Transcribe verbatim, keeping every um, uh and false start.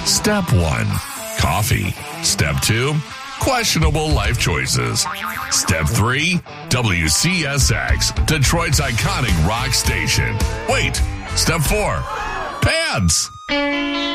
Step one, coffee. Step two, questionable life choices. Step three, W C S X, Detroit's iconic rock station. Wait, step four, pants.